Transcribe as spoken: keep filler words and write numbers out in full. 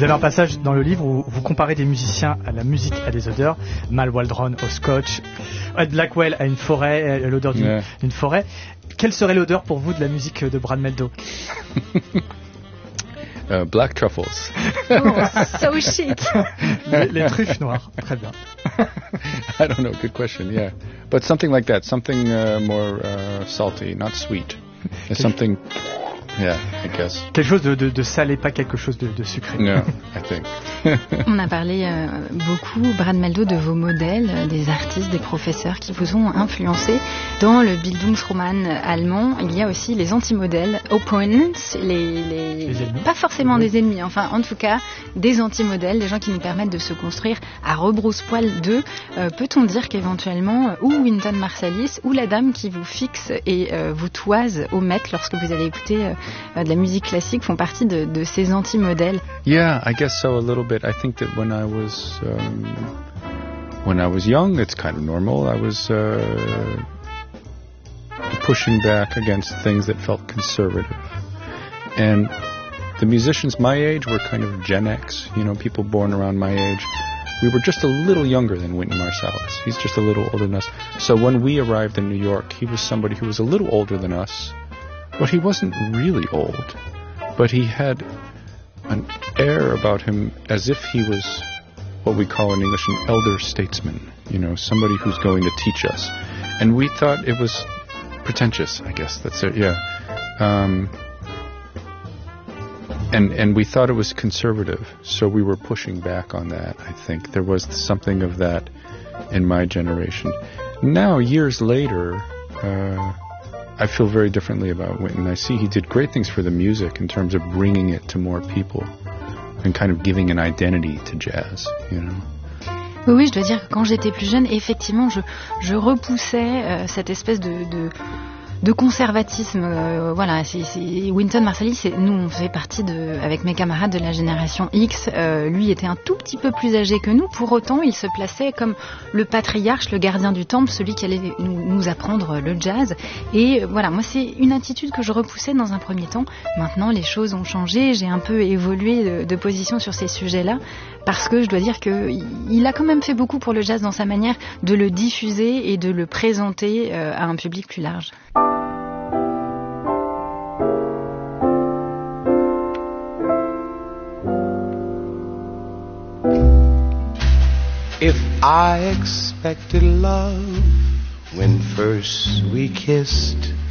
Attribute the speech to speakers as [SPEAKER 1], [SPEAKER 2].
[SPEAKER 1] Vous avez un passage dans le livre où vous comparez des musiciens à la musique à des odeurs, Mal Waldron au scotch, Ed Blackwell à une forêt, à l'odeur d'une, yeah. d'une forêt. Quelle serait l'odeur pour vous de la musique de Brad Mehldau?
[SPEAKER 2] uh, Black truffles.
[SPEAKER 3] Oh, so chic.
[SPEAKER 1] les, les truffes noires, très bien.
[SPEAKER 2] I don't know, good question, yeah. But something like that, something uh, more uh, salty, not sweet. Something... Yeah, I guess.
[SPEAKER 1] Quelque chose de, de, de salé, pas quelque chose de, de sucré.
[SPEAKER 2] No, I think.
[SPEAKER 3] On a parlé euh, beaucoup, Brad Mehldau, de vos modèles, euh, des artistes, des professeurs qui vous ont influencé. Dans le Bildungsroman allemand, il y a aussi les anti-modèles, opponents, les, les,
[SPEAKER 1] les
[SPEAKER 3] pas forcément
[SPEAKER 1] oui.
[SPEAKER 3] des ennemis, enfin en tout cas des anti-modèles, des gens qui nous permettent de se construire à rebrousse-poil d'eux. Euh, peut-on dire qu'éventuellement, euh, ou Wynton Marsalis, ou la dame qui vous fixe et euh, vous toise au Met lorsque vous allez écouter euh, de la musique classique font partie de, de ces anti-modèles?
[SPEAKER 2] Yeah, I guess so a little bit. I think that when I was um, when I was young, it's kind of normal. I was uh, pushing back against things that felt conservative. And the musicians my age were kind of Gen X, you know, people born around my age. We were just a little younger than Wynton Marsalis. He's just a little older than us. So when we arrived in New York, he was somebody who was a little older than us. But he wasn't really old, but he had an air about him as if he was what we call in English an elder statesman, you know, somebody who's going to teach us. And we thought it was pretentious, I guess that's it, yeah. Um, and and we thought it was conservative, so we were pushing back on that, I think. There was something of that in my generation. Now, years later... Uh, I feel very differently about Wynton. I see he did great things for the music in terms of bringing it to more people and kind of giving an identity to jazz, you know.
[SPEAKER 3] Oui, oui, je dois dire que quand j'étais plus jeune, effectivement, je, je repoussais euh, cette espèce de, de, de conservatisme. Euh, voilà, c'est, c'est Wynton Marsalis, c'est, nous, on fait partie de, avec mes camarades de la génération X. Euh, lui était un tout petit peu plus âgé que nous. Pour autant, il se plaçait comme le patriarche, le gardien du temple, celui qui allait nous, nous apprendre le jazz. Et euh, voilà, moi, c'est une attitude que je repoussais dans un premier temps. Maintenant, les choses ont changé. J'ai un peu évolué de, de position sur ces sujets-là. Parce que je dois dire qu'il a quand même fait beaucoup pour le jazz dans sa manière de le diffuser et de le présenter euh, à un public plus large.
[SPEAKER 4] If I expected love when first we kissed,